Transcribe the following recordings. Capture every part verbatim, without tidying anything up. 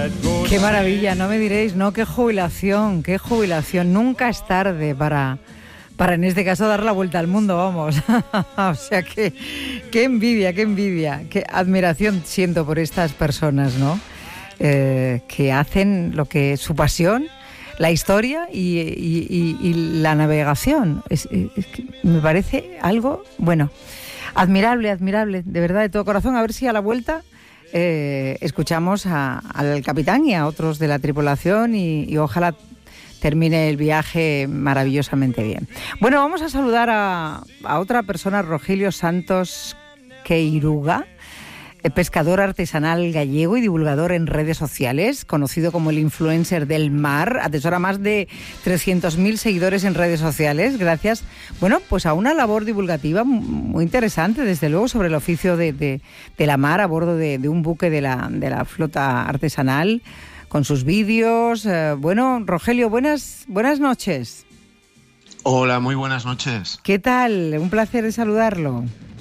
Qué maravilla, no me diréis, no, qué jubilación, qué jubilación. Nunca es tarde para, para en este caso dar la vuelta al mundo, vamos. O sea, que qué envidia, qué envidia, qué admiración siento por estas personas, ¿no? Eh, que hacen lo que su pasión, la historia y, y, y, y la navegación. Es, es que me parece algo, bueno, admirable, admirable, de verdad, de todo corazón. A ver si a la vuelta eh, escuchamos a, al capitán y a otros de la tripulación y, y ojalá termine el viaje maravillosamente bien. Bueno, vamos a saludar a, a otra persona, Rogelio Santos Queiruga, pescador artesanal gallego y divulgador en redes sociales, conocido como el influencer del mar, atesora más de trescientos mil seguidores en redes sociales, gracias, bueno, pues a una labor divulgativa muy interesante, desde luego, sobre el oficio de, de, de la mar a bordo de, de un buque de la, de la flota artesanal, con sus vídeos. Eh, bueno, Rogelio, buenas, buenas noches. Hola, muy buenas noches. ¿Qué tal? Un placer saludarlo.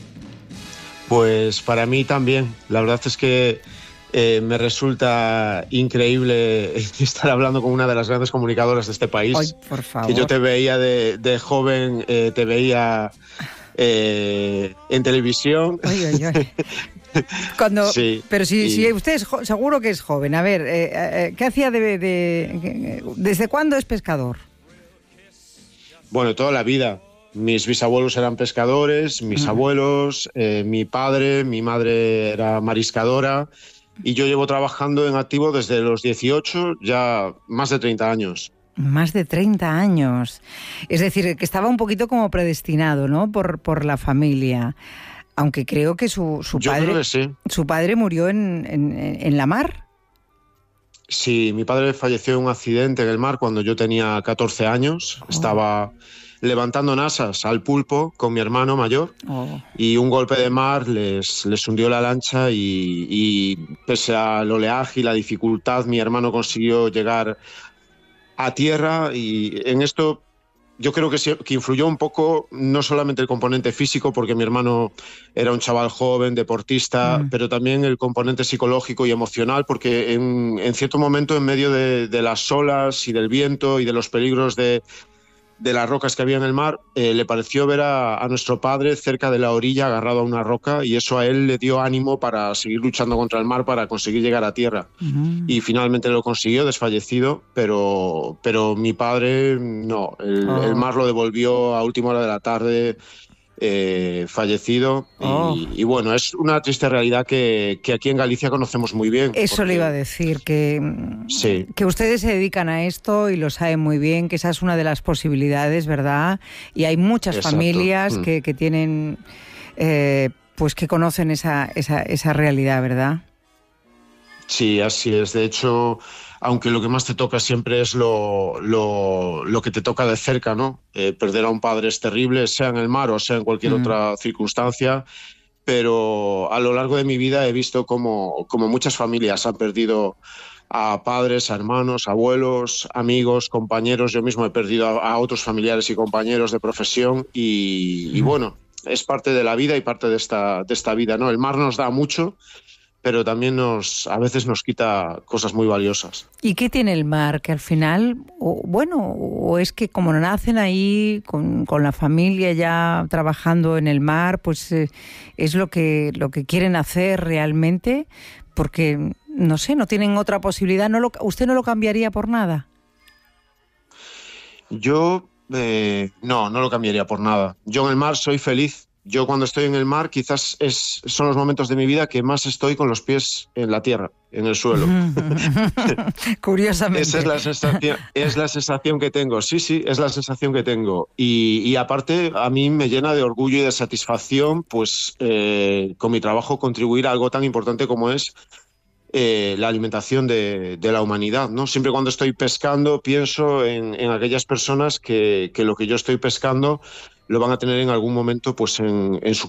Pues para mí también. La verdad es que eh, me resulta increíble estar hablando con una de las grandes comunicadoras de este país. Ay, por favor. Que yo te veía de, de joven, eh, te veía eh, en televisión. Ay, ay, ay. Cuando, sí, pero si, y... si usted es jo- seguro que es joven. A ver, eh, eh, ¿qué hacía de, de... ¿Desde cuándo es pescador? Bueno, toda la vida. Mis bisabuelos eran pescadores, mis uh-huh. abuelos, eh, mi padre, mi madre era mariscadora y yo llevo trabajando en activo desde los dieciocho, ya más de treinta años. Más de treinta años. Es decir, que estaba un poquito como predestinado, ¿no? Por, por la familia. Aunque creo que su, su yo padre... creo que sí. ¿Su padre murió en, en, en la mar? Sí, mi padre falleció en un accidente en el mar cuando yo tenía catorce años. Oh. Estaba levantando nasas al pulpo con mi hermano mayor oh. y un golpe de mar les, les hundió la lancha y, y pese al oleaje y la dificultad mi hermano consiguió llegar a tierra y en esto yo creo que, que influyó un poco no solamente el componente físico porque mi hermano era un chaval joven, deportista, mm. pero también el componente psicológico y emocional porque en, en cierto momento en medio de, de las olas y del viento y de los peligros de de las rocas que había en el mar, eh, le pareció ver a, a nuestro padre cerca de la orilla agarrado a una roca y eso a él le dio ánimo para seguir luchando contra el mar para conseguir llegar a tierra. Uh-huh. Y finalmente lo consiguió, desfallecido, pero, pero mi padre no, el, oh. el mar lo devolvió a última hora de la tarde, eh, fallecido oh. y, y bueno, es una triste realidad que, que aquí en Galicia conocemos muy bien. Eso porque... le iba a decir, que, sí. que ustedes se dedican a esto y lo saben muy bien, que esa es una de las posibilidades, ¿verdad? Y hay muchas Exacto. familias mm. que, que tienen, eh, pues que conocen esa, esa, esa realidad, ¿verdad? Sí, así es. De hecho, aunque lo que más te toca siempre es lo, lo, lo que te toca de cerca, ¿no? Eh, perder a un padre es terrible, sea en el mar o sea en cualquier mm. otra circunstancia, pero a lo largo de mi vida he visto como, como muchas familias han perdido a padres, a hermanos, abuelos, amigos, compañeros. Yo mismo he perdido a, a otros familiares y compañeros de profesión y, mm. y bueno, es parte de la vida y parte de esta, de esta vida, ¿no? El mar nos da mucho, pero también nos a veces nos quita cosas muy valiosas. ¿Y qué tiene el mar? Que al final, o, bueno, o es que como nacen ahí con, con la familia ya trabajando en el mar, pues eh, es lo que, lo que quieren hacer realmente, porque, no sé, no tienen otra posibilidad. ¿No lo, ¿Usted no lo cambiaría por nada? Yo, eh, no, no lo cambiaría por nada. Yo en el mar soy feliz. Yo cuando estoy en el mar quizás es, son los momentos de mi vida que más estoy con los pies en la tierra, en el suelo. Curiosamente. Esa es la sensación, es la sensación que tengo, sí, sí, es la sensación que tengo. Y, y aparte a mí me llena de orgullo y de satisfacción pues eh, con mi trabajo contribuir a algo tan importante como es eh, la alimentación de, de la humanidad, ¿no? Siempre cuando estoy pescando pienso en, en aquellas personas que, que lo que yo estoy pescando lo van a tener en algún momento pues en, en su